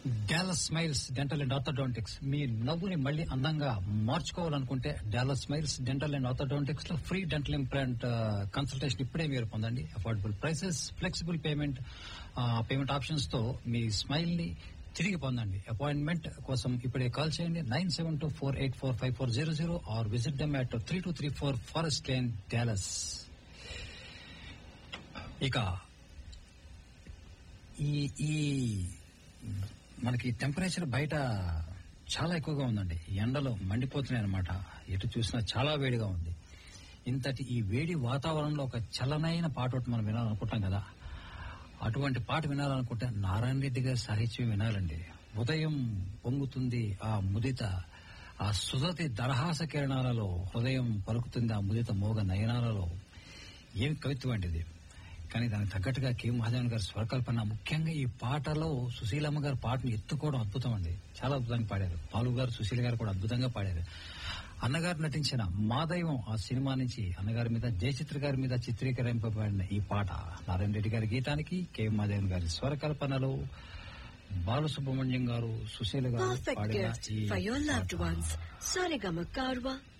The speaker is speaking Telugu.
Dallas smiles dental and orthodontics. మీ నవ్వుని మళ్ళీ అందంగా మార్చుకోవాలనుకుంటే Dallas smiles dental and orthodontics లో ఫ్రీ డెంటల్ ఇంప్లాంట్ కన్సల్టేషన్ ఇప్పుడే మీరు పొందండి. Affordable prices, flexible payment options తో మీ స్మైల్ ని తిరిగి పొందండి. అపాయింట్మెంట్ కోసం ఇప్పుడే కాల్ చేయండి 9724845400 are visit them at 3234 forest lane, Dallas. ఇక ఈ మనకి టెంపరేచర్ బయట చాలా ఎక్కువగా ఉందండి. ఎండలు మండిపోతున్నాయి అనమాట. ఎటు చూసినా చాలా వేడిగా ఉంది. ఇంతటి ఈ వేడి వాతావరణంలో ఒక చల్లనైన పాట ఒకటి మనం వినాలనుకుంటాం కదా. అటువంటి పాట వినాలనుకుంటే నారాయణ రెడ్డి గారి సాహిత్యం వినాలండి. ఉదయం పొంగుతుంది ఆ ముదిత, ఆ సుధతి దరహాస కిరణాలలో హృదయం పలుకుతుంది ఆ ముదిత మోగ నయనాలలో. ఏం కవిత్వం అండి ఇది. కానీ దానికి తగ్గట్టుగా కె మహాదేవన్ గారి స్వరకల్పన, ముఖ్యంగా ఈ పాటలో సుశీలమ్మ గారి పాటను ఎత్తుకోవడం అద్భుతం అండి. చాలా అద్భుతంగా పాడారు. బాలు గారు, సుశీల గారు కూడా అద్భుతంగా పాడారు. అన్నగారు నటించిన మా దైవం ఆ సినిమా నుంచి అన్నగారి మీద, జయచిత్ర గారి మీద చిత్రీకరింపబడిన ఈ పాట నారాయణ రెడ్డి గారి గీతానికి కె మహాదేవన్ గారి స్వరకల్పనలో బాలసుబ్రహ్మణ్యం గారు, సుశీల గారు పాడిన ఈ